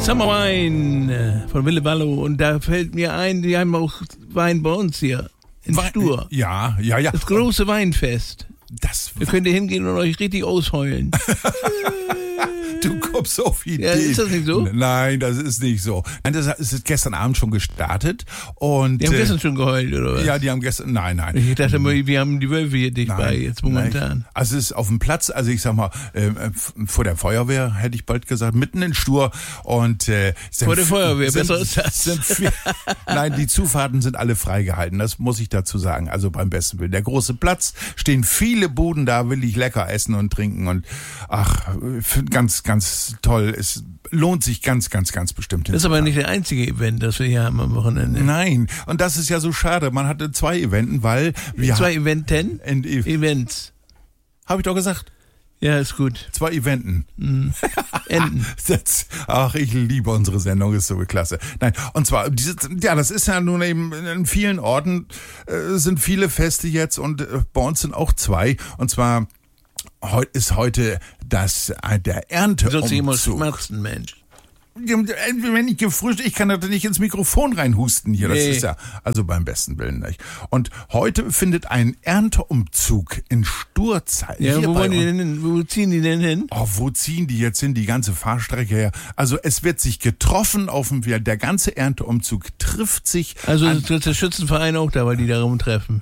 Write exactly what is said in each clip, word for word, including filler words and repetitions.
Summer Wine von Wille Wallo. Und da fällt mir ein, die haben auch Wein bei uns hier in Wein, Stur. Ja, ja, ja. Das große Weinfest. Das Da könnt ihr hingehen und euch richtig ausheulen. Du kommst auf Ideen. Ja, ist das nicht so? Nein, das ist nicht so. Nein, das ist gestern Abend schon gestartet. Und, Die haben äh, gestern schon geheult, oder was? Ja, die haben gestern, nein, nein. Ich dachte immer, wir haben die Wölfe hier dicht Nein, bei, jetzt momentan. nein. Also es ist auf dem Platz, also ich sag mal, äh, vor der Feuerwehr, hätte ich bald gesagt, mitten in Stur. Und, äh, Vor der Feuerwehr, sind, besser ist das. Sind viel, nein, die Zufahrten sind alle freigehalten, das muss ich dazu sagen. Also beim besten Willen. Der große Platz, stehen viele Buden da, will ich lecker essen und trinken und ach, ganz, ganz toll. Es lohnt sich ganz, ganz, ganz bestimmt. Das ist aber nicht der einzige Event, das wir hier haben am Wochenende. Nein, und das ist ja so schade. Man hatte zwei Eventen, weil wir Zwei Eventen? In, Events. Habe ich doch gesagt. Ja, ist gut. Zwei Eventen. Mhm. Enden. Das, ach, ich liebe unsere Sendung, ist so klasse. Nein, und zwar, diese, ja, das ist ja nun eben in vielen Orten äh, sind viele Feste jetzt und äh, bei uns sind auch zwei. Und zwar Heute ist heute das äh, der Ernteumzug. Sollst du immer schmerzen, Mensch. Wenn ich gefrühstückt, ich kann das nicht ins Mikrofon reinhusten hier. Das Nee. ist ja also beim besten Willen nicht. Und heute findet ein Ernteumzug in Sturzeit. Ja, hier wo bei wollen die uns. denn hin? Wo ziehen die denn hin? Oh, wo ziehen die jetzt hin, die ganze Fahrstrecke her? Also es wird sich getroffen auf dem Weg. Der ganze Ernteumzug trifft sich. Also an, ist der Schützenverein auch da, weil die da rumtreffen.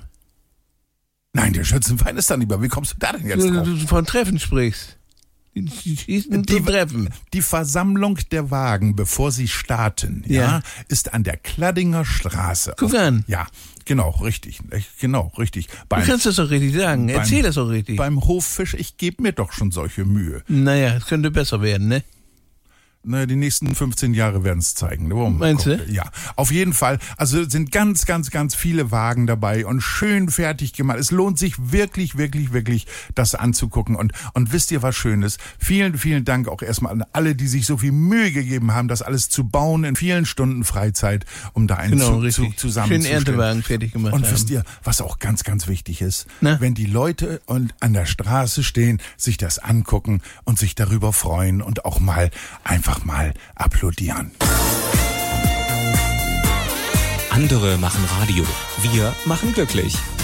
Nein, der Schützenverein ist da nicht mehr. Wie kommst du da denn jetzt Du, drauf? du von Treffen sprichst. Die, die schießen Die- zum Treffen. Die Versammlung der Wagen, bevor sie starten, ja, Ja. ist an der Kladdinger Straße. Guck an. Ja, genau, richtig. Genau, richtig. Du Beim, kannst das doch richtig sagen. Erzähl das doch richtig. beim Hoffisch, ich gebe mir doch schon solche Mühe. Naja, es könnte besser werden, ne? Naja, die nächsten fünfzehn Jahre werden es zeigen. Warum? Meinst du? Ja, auf jeden Fall. Also sind ganz, ganz, ganz viele Wagen dabei und schön fertig gemacht. Es lohnt sich wirklich, wirklich, wirklich, das anzugucken. Und, und wisst ihr was Schönes? Vielen, vielen Dank auch erstmal an alle, die sich so viel Mühe gegeben haben, das alles zu bauen in vielen Stunden Freizeit, um da einen Genau, Zug, richtig. Zug zusammenzustellen. Schön Erntewagen fertig gemacht Und haben. wisst ihr, was auch ganz, ganz wichtig ist? Na? Wenn die Leute und an der Straße stehen, sich das angucken und sich darüber freuen und auch mal einfach mal applaudieren. Andere machen Radio. Wir machen glücklich.